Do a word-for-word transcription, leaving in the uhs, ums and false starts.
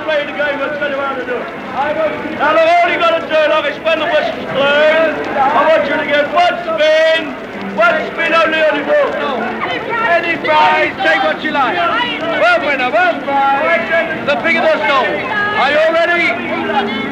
play the game, I'll tell you how to do it. Now, look, all you got to do, look, is when the whistle's blown, I want you to get one spin, one spin only on the ball. Any prize, take what you like. One winner, one prize, the bigger the soul. Are you all ready?